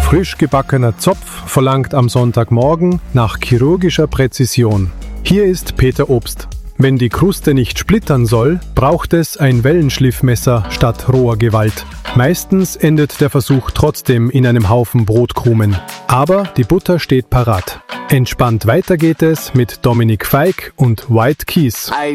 Frisch gebackener Zopf verlangt am Sonntagmorgen nach chirurgischer Präzision. Hier ist Peter Obst. Wenn die Kruste nicht splittern soll, braucht es ein Wellenschliffmesser statt roher Gewalt. Meistens endet der Versuch trotzdem in einem Haufen Brotkrumen. Aber die Butter steht parat. Entspannt weiter geht es mit Dominik Feig und White Keys. I